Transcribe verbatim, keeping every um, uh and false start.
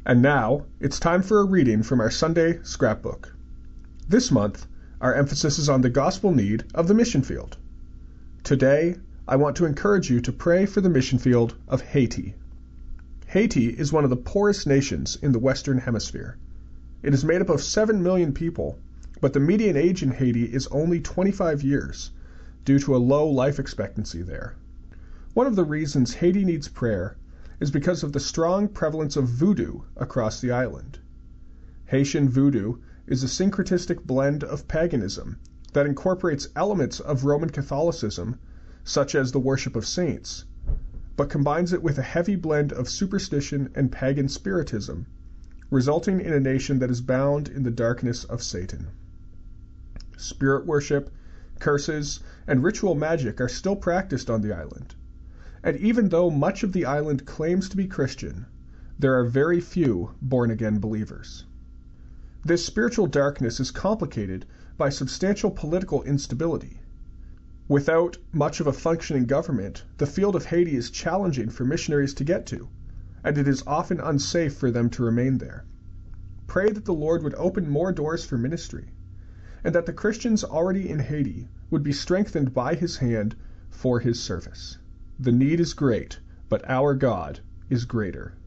And now, it's time for a reading from our Sunday scrapbook. This month, our emphasis is on the gospel need of the mission field. Today, I want to encourage you to pray for the mission field of Haiti. Haiti is one of the poorest nations in the Western Hemisphere. It is made up of seven million people, but the median age in Haiti is only twenty-five years, due to a low life expectancy there. One of the reasons Haiti needs prayer is because of the strong prevalence of voodoo across the island. Haitian voodoo is a syncretistic blend of paganism that incorporates elements of Roman Catholicism, such as the worship of saints, but combines it with a heavy blend of superstition and pagan spiritism, resulting in a nation that is bound in the darkness of Satan. Spirit worship, curses, and ritual magic are still practiced on the island. And even though much of the island claims to be Christian, there are very few born-again believers. This spiritual darkness is complicated by substantial political instability. Without much of a functioning government, the field of Haiti is challenging for missionaries to get to, and it is often unsafe for them to remain there. Pray that the Lord would open more doors for ministry, and that the Christians already in Haiti would be strengthened by his hand for his service. The need is great, but our God is greater.